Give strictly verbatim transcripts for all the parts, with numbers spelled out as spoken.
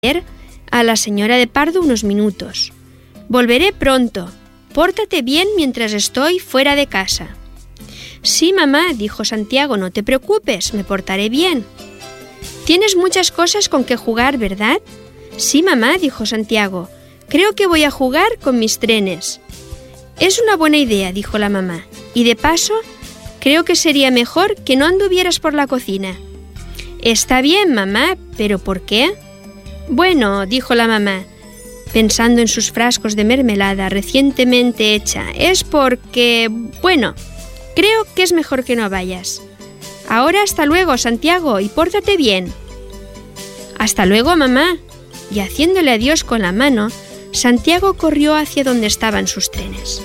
a la señora de Pardo unos minutos. Volveré pronto. Pórtate bien mientras estoy fuera de casa. Sí, mamá, dijo Santiago, no te preocupes, me portaré bien. Tienes muchas cosas con que jugar, ¿verdad? Sí, mamá, dijo Santiago. Creo que voy a jugar con mis trenes. Es una buena idea, dijo la mamá. Y de paso, creo que sería mejor que no anduvieras por la cocina. Está bien, mamá, ¿pero por qué? Bueno, dijo la mamá, pensando en sus frascos de mermelada recientemente hecha, es porque, bueno, creo que es mejor que no vayas. Ahora hasta luego, Santiago, y pórtate bien. Hasta luego, mamá. Y haciéndole adiós con la mano, Santiago corrió hacia donde estaban sus trenes.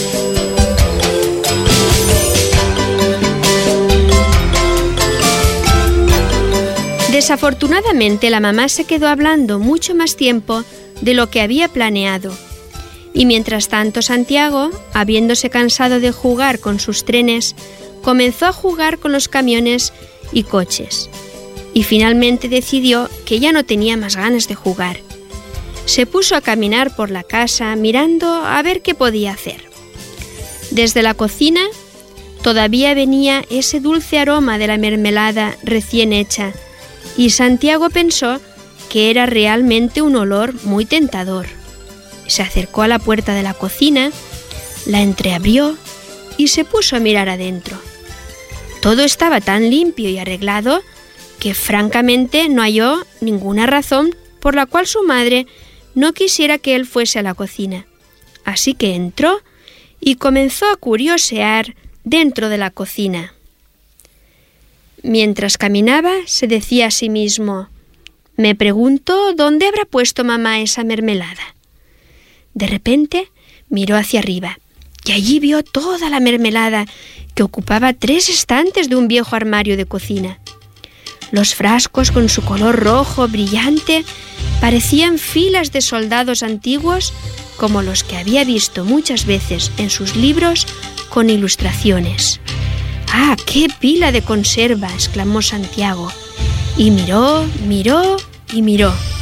Desafortunadamente, la mamá se quedó hablando mucho más tiempo de lo que había planeado. Y mientras tanto, Santiago, habiéndose cansado de jugar con sus trenes, comenzó a jugar con los camiones y coches. Y finalmente decidió que ya no tenía más ganas de jugar. Se puso a caminar por la casa, mirando a ver qué podía hacer. Desde la cocina todavía venía ese dulce aroma de la mermelada recién hecha, y Santiago pensó que era realmente un olor muy tentador. Se acercó a la puerta de la cocina, la entreabrió y se puso a mirar adentro. Todo estaba tan limpio y arreglado que francamente no halló ninguna razón por la cual su madre no quisiera que él fuese a la cocina. Así que entró y comenzó a curiosear dentro de la cocina. Mientras caminaba, se decía a sí mismo: me pregunto dónde habrá puesto mamá esa mermelada. De repente miró hacia arriba y allí vio toda la mermelada que ocupaba tres estantes de un viejo armario de cocina. Los frascos con su color rojo brillante parecían filas de soldados antiguos como los que había visto muchas veces en sus libros con ilustraciones. ¡Ah, qué pila de conserva!, exclamó Santiago. Y miró, miró y miró.